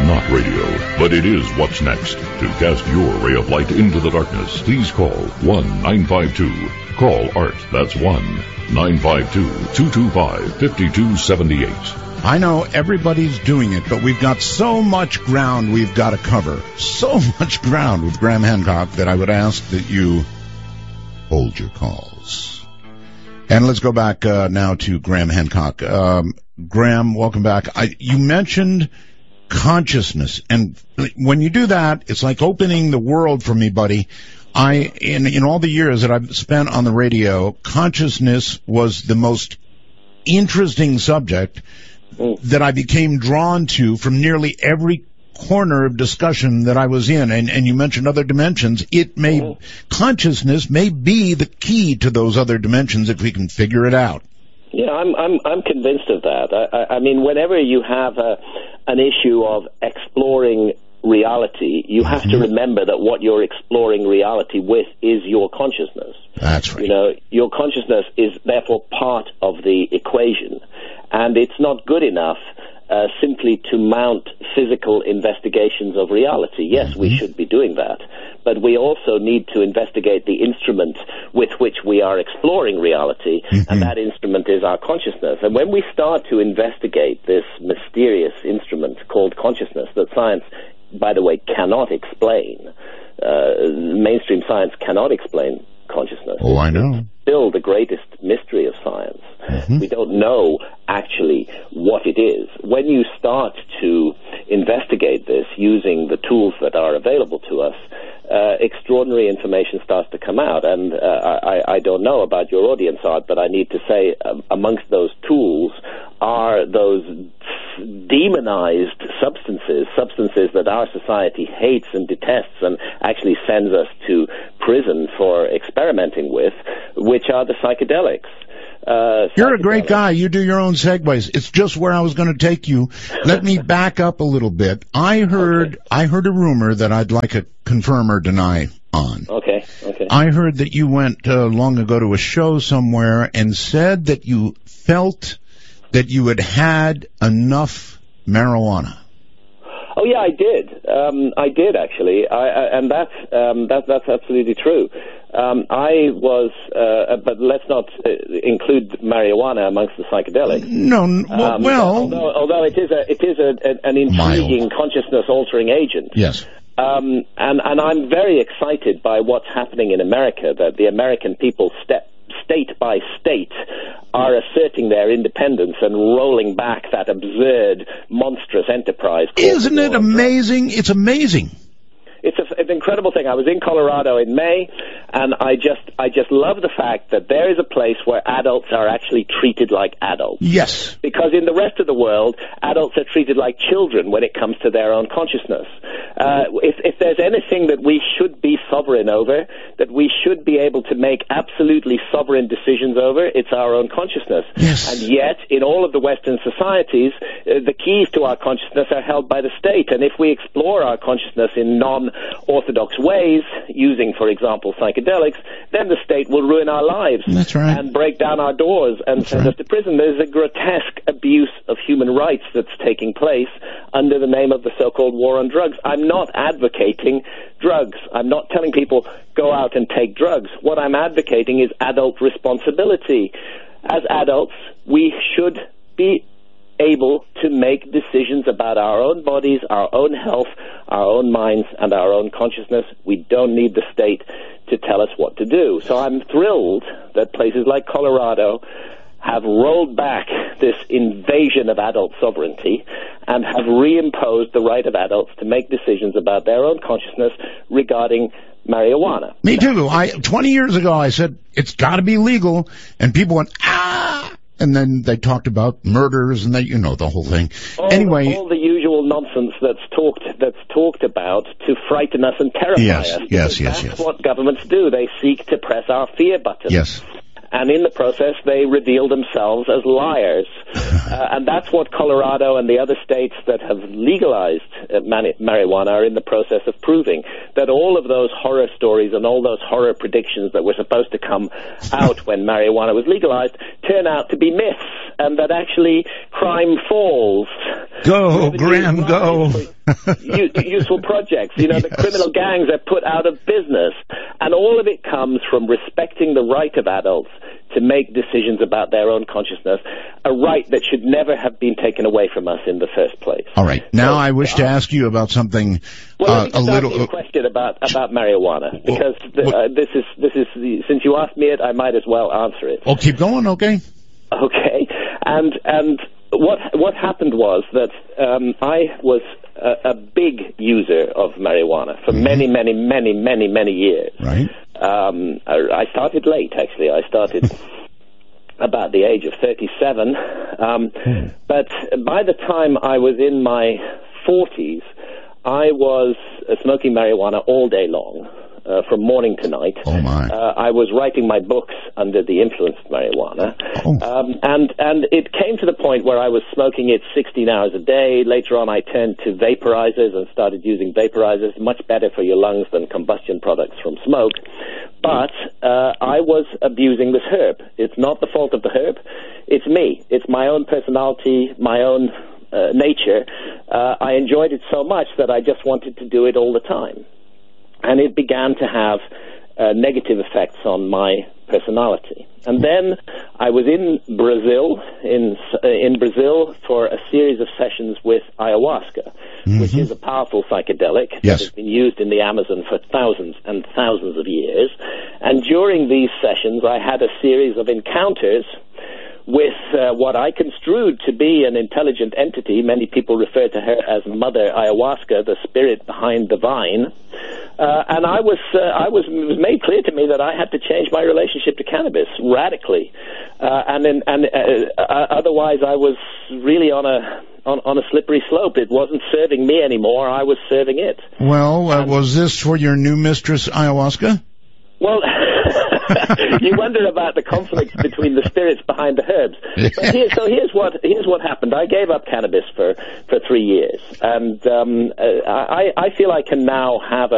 not radio, but it is what's next. To cast your ray of light into the darkness, please call 1-952. Call ART. That's 1-952-225-5278. I know everybody's doing it, but we've got so much ground we've got to cover. So much ground with Graham Hancock that I would ask that you hold your calls. And let's go back now to Graham Hancock. Graham, welcome back. You mentioned consciousness, and when you do that, it's like opening the world for me, buddy. In all the years that I've spent on the radio, consciousness was the most interesting subject that I became drawn to from nearly every corner of discussion that I was in. And you mentioned other dimensions. Consciousness may be the key to those other dimensions if we can figure it out. Yeah, I'm convinced of that. I mean, whenever you have an issue of exploring reality, you have to remember that what you're exploring reality with is your consciousness. That's right. You know, your consciousness is therefore part of the equation, and it's not good enough simply to mount physical investigations of reality. Yes, we should be doing that, but we also need to investigate the instrument with which we are exploring reality, and that instrument is our consciousness. And when we start to investigate this mysterious instrument called consciousness that science, by the way, cannot explain, mainstream science cannot explain consciousness. Oh, I know. It's still the greatest mystery of science. We don't know actually what it is. When you start to investigate this using the tools that are available to us, extraordinary information starts to come out. And I don't know about your audience, Art, but I need to say amongst those tools are those demonized substances that our society hates and detests and actually sends us to prison for experimenting with, which are the psychedelics. You're a great guy. You do your own segues. It's just where I was going to take you. Let me back up a little bit. I heard a rumor that I'd like to confirm or deny on. Okay. I heard that you went long ago to a show somewhere and said that you felt that you had enough marijuana. Oh yeah, I did. I did actually, and that's absolutely true. I was, but let's not include marijuana amongst the psychedelics. No, well, although it is an intriguing consciousness-altering agent. Yes. And I'm very excited by what's happening in America. That the American people state by state are asserting their independence and rolling back that absurd, monstrous enterprise. Isn't it amazing? It's amazing. It's an incredible thing. I was in Colorado in May, and I just love the fact that there is a place where adults are actually treated like adults. Yes. Because in the rest of the world, adults are treated like children when it comes to their own consciousness. If there's anything that we should be sovereign over, that we should be able to make absolutely sovereign decisions over, it's our own consciousness. Yes. And yet, in all of the Western societies, the keys to our consciousness are held by the state. And if we explore our consciousness in non-orthodox ways, using, for example, psychedelics, then the state will ruin our lives. That's right. And break down our doors and send us to prison. There's a grotesque abuse of human rights that's taking place under the name of the so-called war on drugs. I'm not advocating drugs. I'm not telling people go out and take drugs. What I'm advocating is adult responsibility. As adults, we should be able to make decisions about our own bodies, our own health, our own minds, and our own consciousness. We don't need the state to tell us what to do. So I'm thrilled that places like Colorado have rolled back this invasion of adult sovereignty and have reimposed the right of adults to make decisions about their own consciousness regarding marijuana. Me too. 20 years ago I said it's got to be legal, and people went, ah! And then they talked about murders and the whole thing. All the usual nonsense that's talked about to frighten us and terrify us. Yes. That's what governments do. They seek to press our fear button. Yes. And in the process, they reveal themselves as liars. And that's what Colorado and the other states that have legalized marijuana are in the process of proving, that all of those horror stories and all those horror predictions that were supposed to come out when marijuana was legalized turn out to be myths, and that actually crime falls. Go, Graham, go. useful projects. You know, the criminal gangs are put out of business. And all of it comes from respecting the right of adults to make decisions about their own consciousness, a right that should never have been taken away from us in the first place. All right. Now I wish to ask you about something well, let me just ask you a question about marijuana, because this is since you asked me it, I might as well answer it. Oh, keep going, okay? Okay. And what happened was that I was a big user of marijuana for many years. Right. I started late, actually. I started about the age of 37. But by the time I was in my 40s, I was smoking marijuana all day long. From morning to night. Oh my! I was writing my books under the influence of marijuana, and it came to the point where I was smoking it 16 hours a day. Later on, I turned to vaporizers and started using vaporizers, much better for your lungs than combustion products from smoke. But I was abusing this herb. It's not the fault of the herb. It's me. It's my own personality, my own nature. I enjoyed it so much that I just wanted to do it all the time. And it began to have negative effects on my personality. And then I was in Brazil, in Brazil for a series of sessions with ayahuasca, which is a powerful psychedelic that has been used in the Amazon for thousands and thousands of years. And during these sessions, I had a series of encounters with what I construed to be an intelligent entity. Many people refer to her as Mother Ayahuasca, the spirit behind the vine. And it was made clear to me that I had to change my relationship to cannabis radically. Otherwise I was really on a slippery slope. It wasn't serving me anymore. I was serving it. Well, was this for your new mistress, ayahuasca? Well, you wonder about the conflict between the spirits behind the herbs. But here's what happened. I gave up cannabis for 3 years, and I feel I can now have